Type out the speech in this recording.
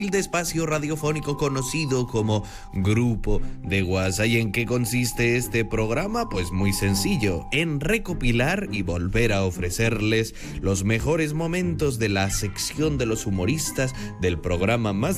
de espacio radiofónico conocido como Grupo de WhatsApp. ¿Y en qué consiste este programa? Pues muy sencillo, en recopilar y volver a ofrecerles los mejores momentos de la sección de los humoristas del programa más